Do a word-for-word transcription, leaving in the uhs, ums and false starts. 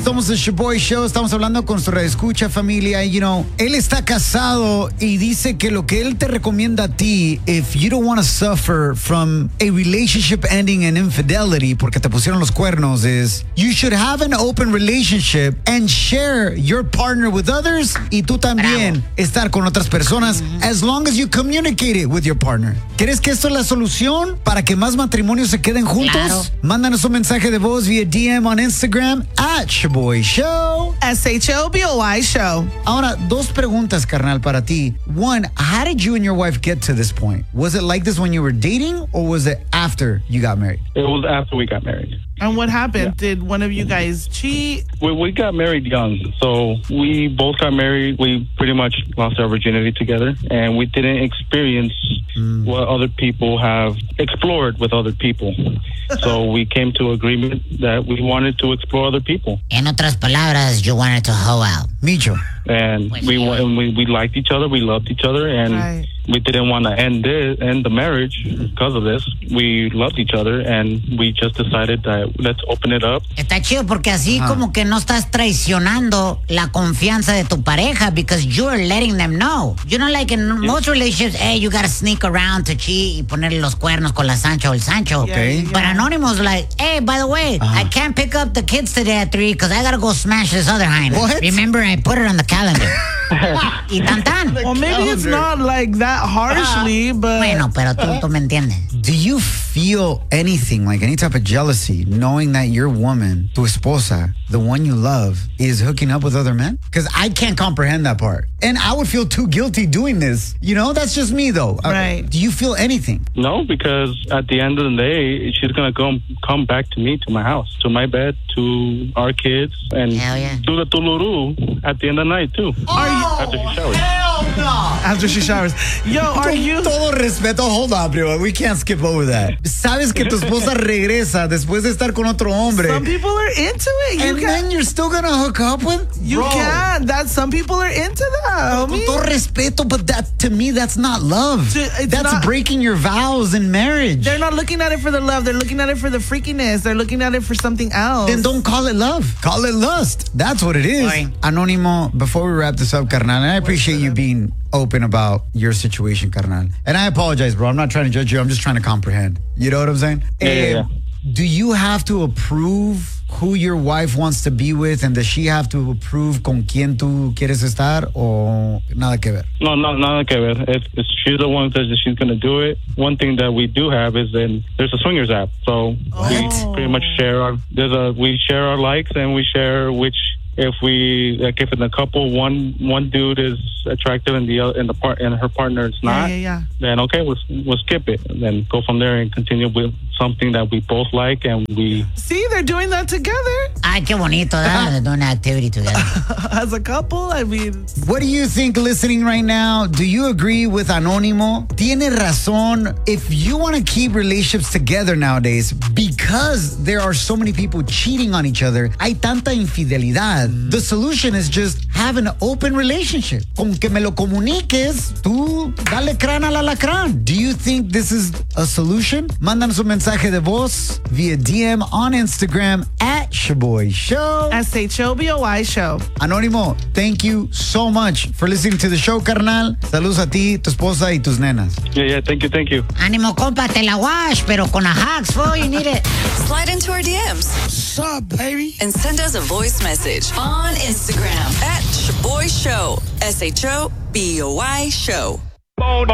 Somos el Shaboy Show, estamos hablando con su radioescucha familia. You know, él está casado y dice que lo que él te recomienda a ti, if you don't want to suffer from a relationship ending in infidelity, porque te pusieron los cuernos, is you should have an open relationship and share your partner with others, y tú también Bravo. estar con otras personas, mm-hmm. as long as you communicate it with your partner. ¿Crees que esto es la solución para que más matrimonios se queden juntos? Claro. Mándanos un mensaje de voz vía D M on Instagram at Shaboy Show. S H O B O Y Show. Ahora, dos preguntas, carnal, para ti. One, how did you and your wife get to this point? Was it like this when you were dating, or was it after you got married? It was after we got married. And what happened? Yeah. Did one of you guys cheat? We, we got married young. So we both got married. We pretty much lost our virginity together. And we didn't experience mm. what other people have explored with other people. So we came to agreement that we wanted to explore other people. En otras palabras, you wanted to hoe out. Micho. And we, and we we liked each other. We loved each other. And right. we didn't want to end it, end the marriage because of this. We loved each other. And we just decided that let's open it up. Está chido porque así uh-huh. como que no estás traicionando la confianza de tu pareja, because you're letting them know. You know, like in yeah. most relationships, hey, you gotta sneak around to cheat y ponerle los cuernos con la Sancha o el Sancho. Okay. But Anonymous like, hey, by the way, uh-huh. I can't pick up the kids today at three because I gotta go smash this other hind. What? Remember, I put it on the calendar. Y tan tan. Well, maybe calendar. It's not like that harshly, uh, but... Bueno, pero tú, tú me entiendes. Do you feel anything, like any type of jealousy, knowing that your woman, tu esposa, the one you love, is hooking up with other men? Because I can't comprehend that part. And I would feel too guilty doing this. You know, that's just me, though. Right. Uh, do you feel anything? No, because at the end of the day, she's going to come come back to me, to my house, to my bed, to our kids, and yeah. do the tuluru at the end of the night, too. Oh, are you, after she showers. Hell no. After she showers. Yo, are you... Todo respeto. Hold on, bro. We can't skip over that. Sabes que tu esposa regresa después de estar con otro hombre. Some people are into it. You and can, then you're still gonna hook up with? You Bro. can. That some people are into that, homie. Todo respeto, but that, to me, that's not love. It's that's not, breaking your vows in marriage. They're not looking at it for the love. They're looking at it for the freakiness. They're looking at it for something else. Then don't call it love. Call it lust. That's what it is. Sorry. Anónimo, before we wrap this up, carnal, and I appreciate you being open about your situation, carnal. And I apologize, bro. I'm not trying to judge you. I'm just trying to comprehend. You know what I'm saying? Yeah, yeah, yeah. Do you have to approve who your wife wants to be with, and does she have to approve con quién tú quieres estar, o nada que ver? No, no, nada que ver. If, if she's the one that says that she's going to do it, one thing that we do have is then there's a swingers app. So what? we pretty much share our there's a we share our likes, and we share which. If we like, if in a couple, one one dude is attractive and the other, and the part and her partner is not, yeah, yeah, yeah. then okay, we'll we'll skip it and then go from there and continue with something that we both like, and we see they're doing that together. Ay, qué bonito, that they're doing an activity together. As a couple, I mean. What do you think, listening right now? Do you agree with Anónimo? Tiene razón. If you want to keep relationships together nowadays, because there are so many people cheating on each other, hay tanta infidelidad. The solution is just have an open relationship. Con que me lo comuniques, tú dale crán al alacrán. Do you think this is a solution? Mándanos un mensaje de voz via D M on Instagram at Shaboy Show. S H O B O Y Show. Anónimo, thank you so much for listening to the show, carnal. Saludos a ti, tu esposa y tus nenas. Yeah, yeah, thank you, thank you. Ánimo, compa, te la wash, pero con a hugs, fool, you need it. Slide into our D Ms. What's up, baby? And send us a voice message on Instagram at Shaboy Show. S H O B O Y Show.